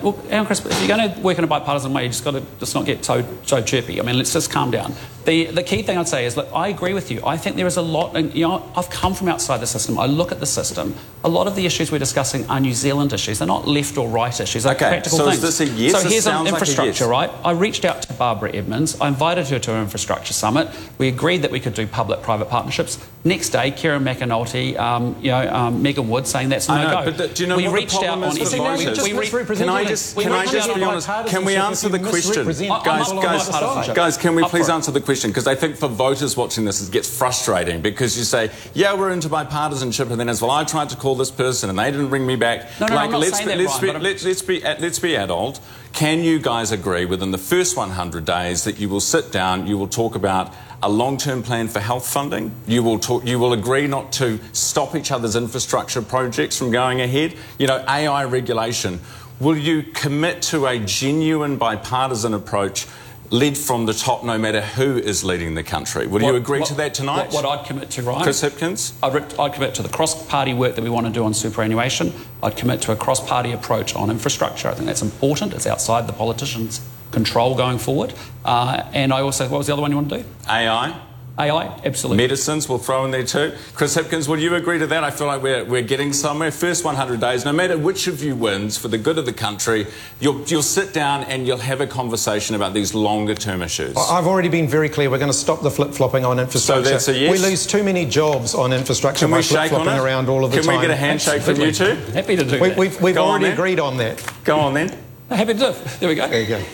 well, Chris, if you're going to work in a bipartisan way, you just got to just not get so chirpy. I mean, let's just calm down. The key thing I'd say is, look, I agree with you. I think there is a lot, and I've come from outside the system. I look at the system. A lot of the issues we're discussing are New Zealand issues. They're not left or right issues. They're practical things. Is this a yes? So here's an infrastructure, like right? I reached out to Barbara Edmonds. I invited her to an infrastructure summit. We agreed that we could do public-private partnerships. Next day, Kieran McAnulty, Megan Wood saying that's no-go. But do you know what the problem is for voters? Can I just be honest? Can we answer the question? Guys, can we please answer the question? Because I think for voters watching this, it gets frustrating because you say, yeah, we're into bipartisanship, and then as well, I tried to call this person and they didn't ring me back. No, I'm not saying that, Brian, let's be adult. Can you guys agree within the first 100 days that you will sit down, you will talk about a long-term plan for health funding? You will agree not to stop each other's infrastructure projects from going ahead? You know, AI regulation. Will you commit to a genuine bipartisan approach led from the top, no matter who is leading the country? Will you agree to that tonight? What I'd commit to, Ryan? Chris Hipkins? I'd commit to the cross-party work that we want to do on superannuation. I'd commit to a cross-party approach on infrastructure. I think that's important. It's outside the politicians' control going forward. And I also, what was the other one you want to do? AI? AI, absolutely. Medicines, we'll throw in there too. Chris Hipkins, will you agree to that? I feel like we're getting somewhere. First 100 days, no matter which of you wins, for the good of the country, you'll sit down and you'll have a conversation about these longer-term issues. I've already been very clear. We're going to stop the flip-flopping on infrastructure. So that's a yes? We lose too many jobs on infrastructure by flip-flopping around all of the time. Can we get a handshake from you two? Happy to do that. We've already agreed on that. Go on then. Happy to do it. There we go. There you go.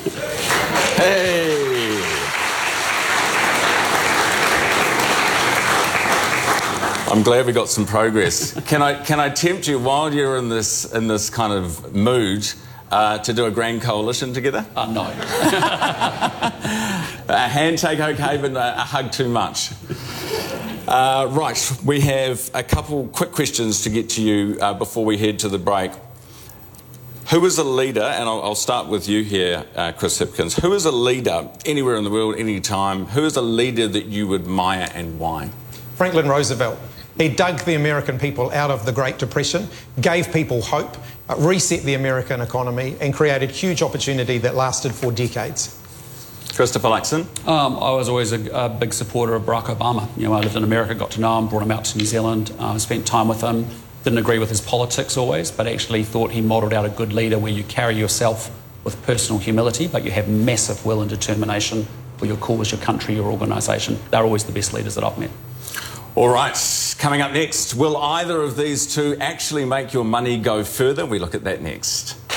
Hey. I'm glad we got some progress. Can I tempt you while you're in this kind of mood to do a grand coalition together? No. A handshake okay, but a hug too much. Right, we have a couple quick questions to get to you before we head to the break. Who is a leader, and I'll start with you here, Chris Hipkins. Who is a leader anywhere in the world, any time? Who is a leader that you admire and why? Franklin Roosevelt. He dug the American people out of the Great Depression, gave people hope, reset the American economy, and created huge opportunity that lasted for decades. Christopher Luxon? I was always a big supporter of Barack Obama. You know, I lived in America, got to know him, brought him out to New Zealand, spent time with him. Didn't agree with his politics always, but actually thought he modelled out a good leader where you carry yourself with personal humility, but you have massive will and determination for your cause, your country, your organisation. They're always the best leaders that I've met. All right, coming up next, will either of these two actually make your money go further? We look at that next.